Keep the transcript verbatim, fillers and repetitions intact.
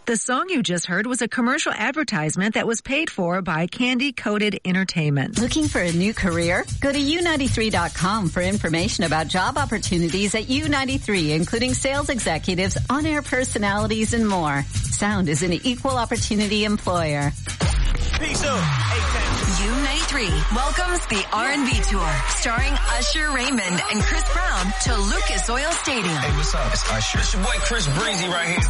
The song you just heard was a commercial advertisement that was paid for by Candy Coated Entertainment. Looking for a new career? Go to U ninety-three dot com for information about job opportunities at U ninety-three, including sales executives, on-air personalities, and more. Sound is an equal opportunity employer. Peace out. U ninety-three welcomes the R and B Tour, starring Usher Raymond and Chris Brown to Lucas Oil Stadium. Hey, what's up? It's Usher. It's your boy Chris Breezy right here.